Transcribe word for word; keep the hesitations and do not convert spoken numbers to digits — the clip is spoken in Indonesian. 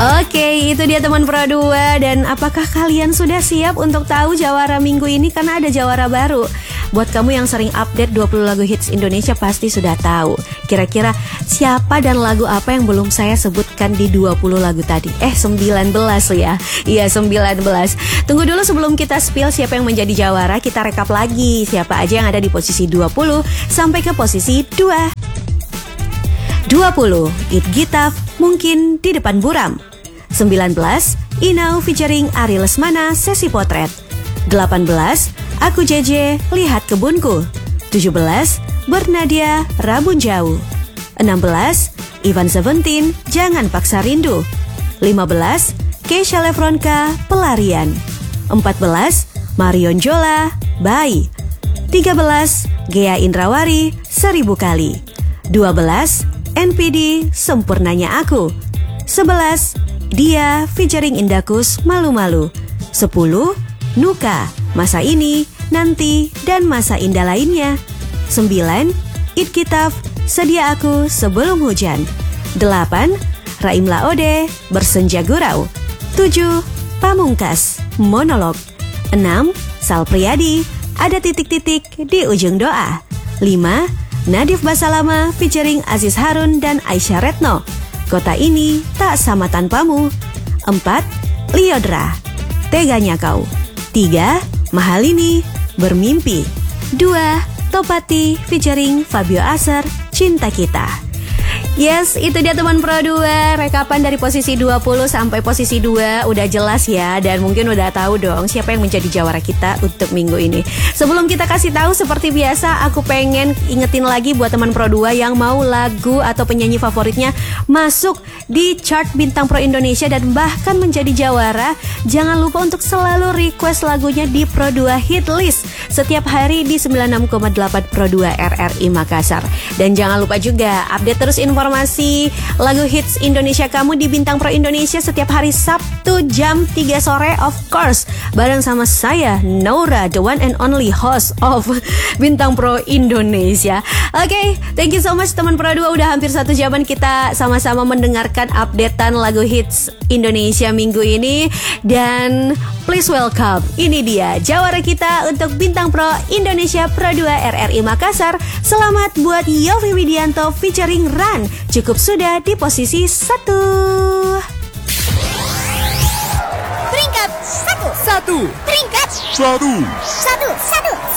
Oke, itu dia teman Pro dua. Dan apakah kalian sudah siap untuk tahu jawara minggu ini? Karena ada jawara baru. Buat kamu yang sering update dua puluh lagu hits Indonesia pasti sudah tahu. Kira-kira siapa dan lagu apa yang belum saya sebutkan di dua puluh lagu tadi? Eh, sembilan belas ya. Iya, sembilan belas. Tunggu dulu sebelum kita spill siapa yang menjadi jawara, kita rekap lagi siapa aja yang ada di posisi dua puluh sampai ke posisi dua. dua puluh, It Gitaf, Mungkin di Depan Buram. sembilan belas, Inau featuring Ari Lesmana, Sesi Potret. delapan belas, Aku J J, Lihat Kebunku. tujuh belas, Bernadia, Rabun Jauh. enam belas, Ivan Seventeen, Jangan Paksa Rindu. lima belas, Keisha Lefronka, Pelarian. empat belas, Marion Jola, Bayi. tiga belas, Gea Indrawari, Seribu Kali. dua belas, N P D, Sempurnanya Aku. sebelas, Dia featuring Indakus, Malu-Malu. sepuluh, Nuka, Masa Ini, Nanti, dan Masa Indah Lainnya. sembilan, It Gitaf, Sedia Aku Sebelum Hujan. delapan, Raim Laode, Bersenja Gurau. tujuh, Pamungkas, Monolog. enam, Sal Priadi, Ada Titik-Titik di Ujung Doa. lima, Nadif Basalama featuring Aziz Harun dan Aisyah Retno, Kota Ini Tak Sama Tanpamu. empat, Liodra, Teganya Kau. tiga, Mahalini, Bermimpi. dua, Topati featuring Fabio Aser, Cinta Kita. Yes, itu dia teman Pro dua. Rekapan dari posisi dua puluh sampai posisi dua udah jelas ya. Dan mungkin udah tahu dong siapa yang menjadi jawara kita untuk minggu ini. Sebelum kita kasih tahu, seperti biasa aku pengen ingetin lagi buat teman Pro dua yang mau lagu atau penyanyi favoritnya masuk di chart Bintang Pro Indonesia dan bahkan menjadi jawara. Jangan lupa untuk selalu request lagunya di Pro dua Hit List setiap hari di sembilan puluh enam koma delapan Pro dua R R I Makassar. Dan jangan lupa juga update terus informasi lagu hits Indonesia kamu di Bintang Pro Indonesia setiap hari Sabtu jam tiga sore, of course, bareng sama saya Naura, the one and only host of Bintang Pro Indonesia. Oke, okay, thank you so much teman Pro dua. Udah hampir satu jaman kita sama-sama mendengarkan updatean lagu hits Indonesia minggu ini. Dan please welcome, ini dia jawara kita untuk Bintang Pro Indonesia Pro dua R R I Makassar. Selamat buat Yovie Widianto featuring Ran. Cukup sudah di posisi satu. Peringkat satu. Satu. Peringkat Satu. satu. Satu.